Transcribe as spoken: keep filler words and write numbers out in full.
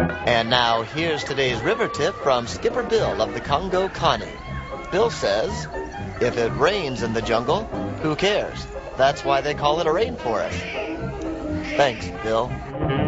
And now, here's today's river tip from Skipper Bill of the Congo Connie. Bill says, if it rains in the jungle, who cares? That's why they call it a rainforest. Thanks, Bill.